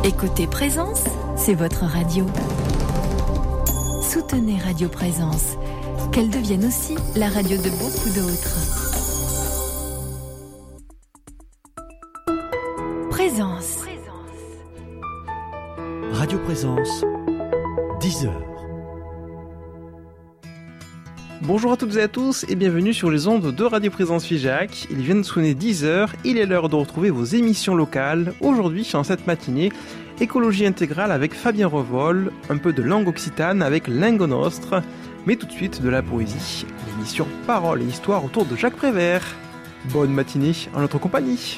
Écoutez Présence, c'est votre radio. Soutenez Radio Présence, qu'elle devienne aussi la radio de beaucoup d'autres. Présence. Radio Présence, 10h. Bonjour à toutes et à tous et bienvenue sur les ondes de Radio Présence Figeac. Il vient de sonner 10h, il est l'heure de retrouver vos émissions locales. Aujourd'hui, en cette matinée, écologie intégrale avec Fabien Revol, un peu de langue occitane avec Lingo Nostre, mais tout de suite de la poésie, l'émission Paroles et Histoire autour de Jacques Prévert. Bonne matinée en notre compagnie.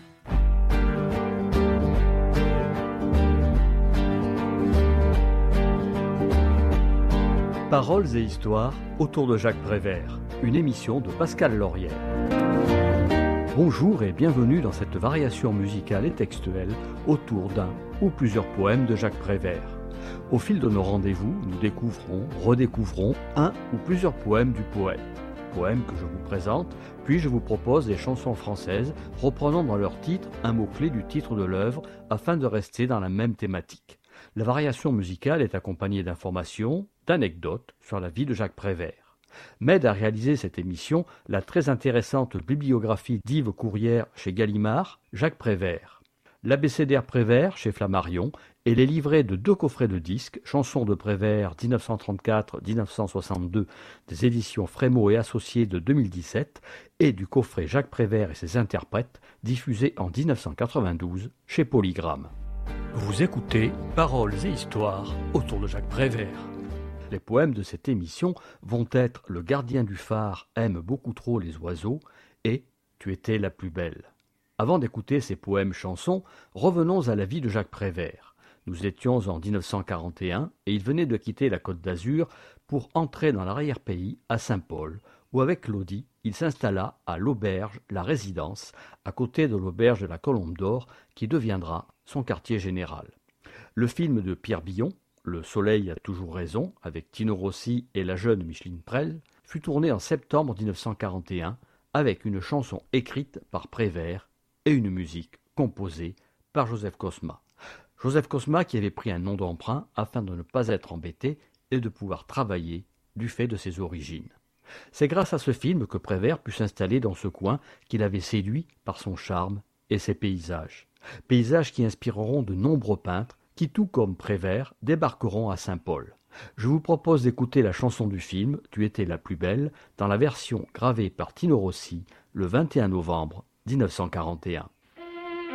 Paroles et histoires autour de Jacques Prévert, une émission de Pascal Laurière. Bonjour et bienvenue dans cette variation musicale et textuelle autour d'un ou plusieurs poèmes de Jacques Prévert. Au fil de nos rendez-vous, nous découvrons, redécouvrons un ou plusieurs poèmes du poète. Poèmes que je vous présente, puis je vous propose des chansons françaises reprenant dans leur titre un mot-clé du titre de l'œuvre afin de rester dans la même thématique. La variation musicale est accompagnée d'informations, d'anecdotes sur la vie de Jacques Prévert. M'aide à réaliser cette émission la très intéressante bibliographie d'Yves Courrière chez Gallimard, Jacques Prévert. L'abécédaire Prévert chez Flammarion et les livrets de 2 coffrets de disques, chansons de Prévert 1934-1962 des éditions Frémaux et Associés de 2017 et du coffret Jacques Prévert et ses interprètes diffusé en 1992 chez Polygram. Vous écoutez Paroles et Histoires autour de Jacques Prévert. Les poèmes de cette émission vont être Le gardien du phare aime beaucoup trop les oiseaux et Tu étais la plus belle. Avant d'écouter ces poèmes-chansons, revenons à la vie de Jacques Prévert. Nous étions en 1941 et il venait de quitter la Côte d'Azur pour entrer dans l'arrière-pays à Saint-Paul, où avec Claudie, il s'installa à l'auberge La Résidence, à côté de l'auberge de la Colombe d'Or, qui deviendra son quartier général. Le film de Pierre Billon, Le soleil a toujours raison, avec Tino Rossi et la jeune Micheline Prel, fut tourné en septembre 1941 avec une chanson écrite par Prévert et une musique composée par Joseph Cosma. Joseph Cosma qui avait pris un nom d'emprunt afin de ne pas être embêté et de pouvoir travailler du fait de ses origines. C'est grâce à ce film que Prévert put s'installer dans ce coin qu'il avait séduit par son charme et ses paysages. Paysages qui inspireront de nombreux peintres qui, tout comme Prévert, débarqueront à Saint-Paul. Je vous propose d'écouter la chanson du film « Tu étais la plus belle » dans la version gravée par Tino Rossi le 21 novembre 1941.